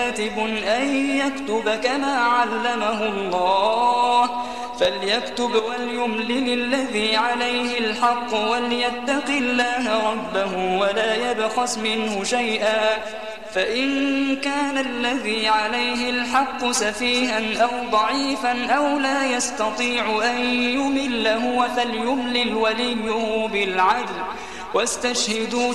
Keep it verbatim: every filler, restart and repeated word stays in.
كاتب أن يكتب كما علمه الله فليكتب وليملل الذي عليه الحق وليتق الله ربه ولا يبخس منه شيئا فإن كان الذي عليه الحق سفيها أو ضعيفا أو لا يستطيع أن يمل هو فليملل وليه بالعدل واستشهدوا